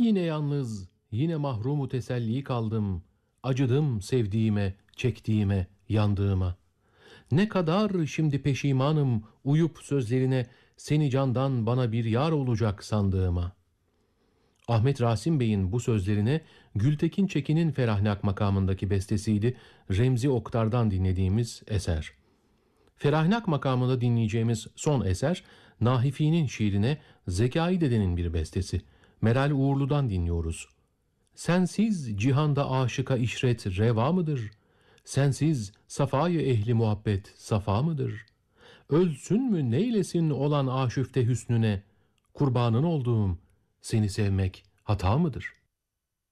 Yine yalnız, yine mahrumu teselli kaldım. Acıdım sevdiğime, çektiğime, yandığıma. Ne kadar şimdi peşimanım uyup sözlerine, seni candan bana bir yar olacak sandığıma. Ahmet Rasim Bey'in bu sözlerine Gültekin Çekin'in Ferahnak makamındaki bestesiydi, Remzi Oktar'dan dinlediğimiz eser. Ferahnak makamında dinleyeceğimiz son eser, Nahifi'nin şiirine Zekai Dede'nin bir bestesi. Meral Uğurlu'dan dinliyoruz. Sensiz cihanda aşıka işret reva mıdır? Sensiz safayı ehli muhabbet safa mıdır? Ölsün mü neylesin olan aşüfte hüsnüne? Kurbanın olduğum seni sevmek hata mıdır?''